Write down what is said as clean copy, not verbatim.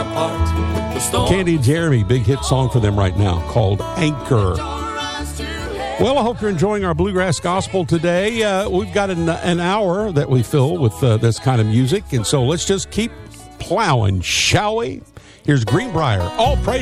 Candy and Jeremy, big hit song for them right now called Anchor. Well, I hope you're enjoying our Bluegrass Gospel today. We've got an hour that we fill with this kind of music, and so let's just keep plowing, shall we? Here's Greenbrier, All Praise.